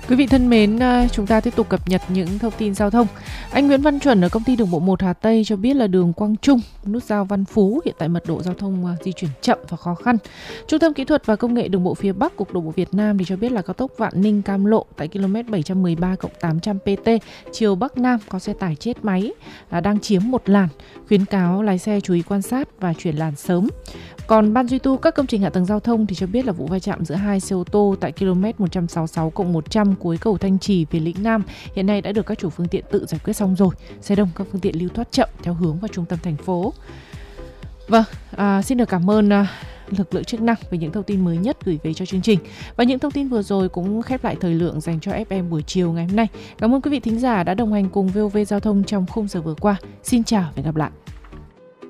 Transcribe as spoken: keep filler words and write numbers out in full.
Quý vị thân mến, chúng ta tiếp tục cập nhật những thông tin giao thông. Anh Nguyễn Văn Chuẩn ở công ty đường bộ một Hà Tây cho biết là đường Quang Trung, nút giao Văn Phú hiện tại mật độ giao thông di chuyển chậm và khó khăn. Trung tâm Kỹ thuật và Công nghệ Đường bộ phía Bắc, Cục Đường bộ Việt Nam thì cho biết là cao tốc Vạn Ninh Cam Lộ tại km bảy trăm mười ba cộng tám trăm pt chiều Bắc Nam có xe tải chết máy à, đang chiếm một làn, khuyến cáo lái xe chú ý quan sát và chuyển làn sớm. Còn Ban duy tu các công trình hạ tầng giao thông thì cho biết là vụ va chạm giữa hai xe ô tô tại km một trăm sáu mươi sáu cộng một trăm cuối cầu Thanh Trì về Lĩnh Nam hiện nay đã được các chủ phương tiện tự giải quyết xong rồi. Xe đông các phương tiện lưu thoát chậm theo hướng vào trung tâm thành phố. Vâng, à, xin được cảm ơn à, lực lượng chức năng về những thông tin mới nhất gửi về cho chương trình. Và những thông tin vừa rồi cũng khép lại thời lượng dành cho ép em buổi chiều ngày hôm nay. Cảm ơn quý vị thính giả đã đồng hành cùng vê o vê Giao thông trong khung giờ vừa qua. Xin chào và hẹn gặp lại.